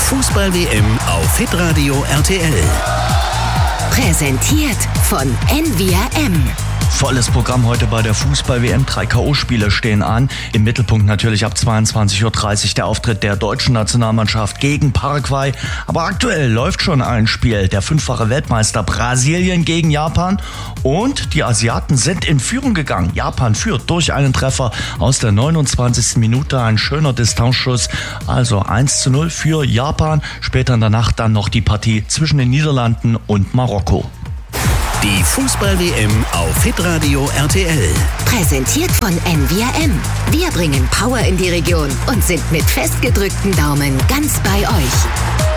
Fußball-WM auf Hitradio RTL. Präsentiert von NVRM. Volles Programm heute bei der Fußball-WM. 3 K.O.-Spiele stehen an. Im Mittelpunkt natürlich ab 22:30 Uhr der Auftritt der deutschen Nationalmannschaft gegen Paraguay. Aber aktuell läuft schon ein Spiel. Der 5-fache Weltmeister Brasilien gegen Japan. Und die Asiaten sind in Führung gegangen. Japan führt durch einen Treffer aus der 29. Minute. Ein schöner Distanzschuss. Also 1:0 für Japan. Später in der Nacht dann noch die Partie zwischen den Niederlanden und Marokko. Die Fußball-WM auf Hitradio RTL. Präsentiert von NVRM. Wir bringen Power in die Region und sind mit festgedrückten Daumen ganz bei euch.